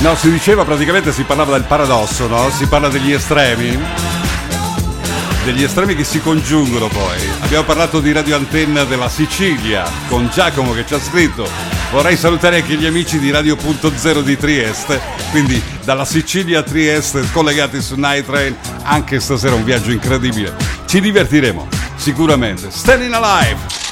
No, si diceva praticamente, si parlava del paradosso, no? Si parla degli estremi che si congiungono poi. Abbiamo parlato di Radio Antenna della Sicilia con Giacomo che ci ha scritto: vorrei salutare anche gli amici di Radio Punto Zero di Trieste, quindi dalla Sicilia a Trieste collegati su Night Train. Anche stasera un viaggio incredibile, ci divertiremo sicuramente. Standing Alive.